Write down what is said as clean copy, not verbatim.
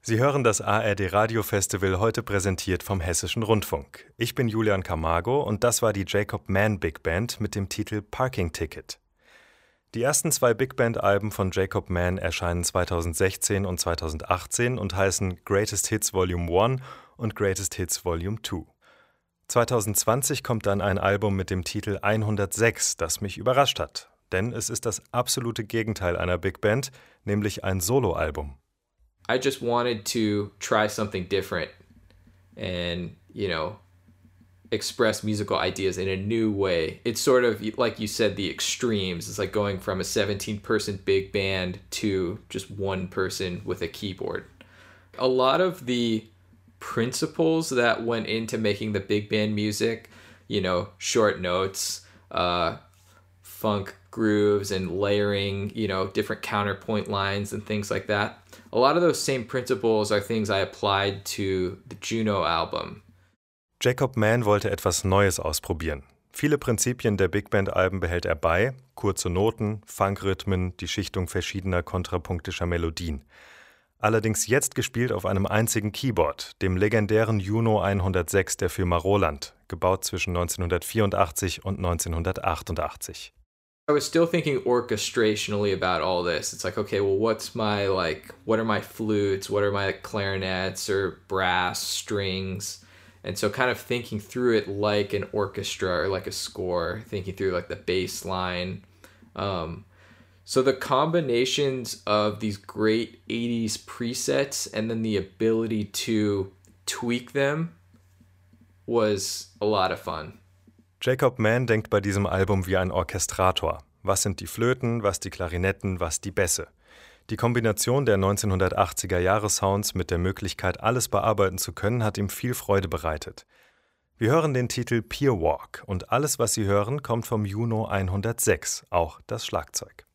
Sie hören das ARD Radio Festival, heute präsentiert vom Hessischen Rundfunk. Ich bin Julian Camargo und das war die Jacob Mann Big Band mit dem Titel Parking Ticket. Die ersten 2 Big Band-Alben von Jacob Mann erscheinen 2016 und 2018 und heißen Greatest Hits Volume 1 und Greatest Hits Volume 2. 2020 kommt dann ein Album mit dem Titel 106, das mich überrascht hat. Denn es ist das absolute Gegenteil einer Big Band, nämlich ein Soloalbum. I just wanted to try something different and, express musical ideas in a new way. It's sort of, like you said, the extremes. It's like going from a 17-person big band to just one person with a keyboard. A lot of the principles that went into making the big band music, short notes, funk grooves and layering, different counterpoint lines and things like that. A lot of those same principles are things I applied to the Juno album. Jacob Mann wollte etwas Neues ausprobieren. Viele Prinzipien der Big Band-Alben behält er bei, kurze Noten, Funkrhythmen, die Schichtung verschiedener kontrapunktischer Melodien. Allerdings jetzt gespielt auf einem einzigen Keyboard, dem legendären Juno 106 der Firma Roland, gebaut zwischen 1984 und 1988. I was still thinking orchestrationally about all this. It's like, okay, well, what are my flutes? What are my clarinets or brass strings? And so kind of thinking through it like an orchestra or like a score, thinking through like the bass line. So the combinations of these great 80s presets and then the ability to tweak them was a lot of fun. Jacob Mann denkt bei diesem Album wie ein Orchestrator. Was sind die Flöten, was die Klarinetten, was die Bässe? Die Kombination der 1980er-Jahre-Sounds mit der Möglichkeit, alles bearbeiten zu können, hat ihm viel Freude bereitet. Wir hören den Titel Pier Walk und alles, was Sie hören, kommt vom Juno 106, auch das Schlagzeug.